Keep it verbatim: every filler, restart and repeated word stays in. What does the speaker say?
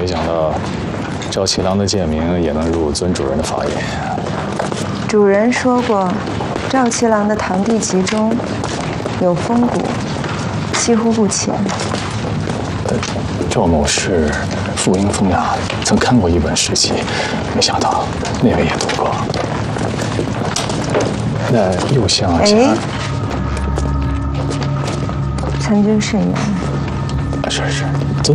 没想到赵七郎的贱名也能入尊主人的法眼。 主人说过，赵七郎的堂弟集中有风骨，几乎不浅。 呃，赵某是傅英风雅，曾看过一本诗集，没想到那位也读过。那右相哎， 家， 参军甚远。 是是。